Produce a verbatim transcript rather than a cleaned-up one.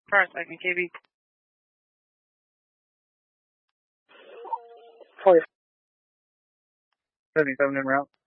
For a second, K B. forty. seventy-seven en route.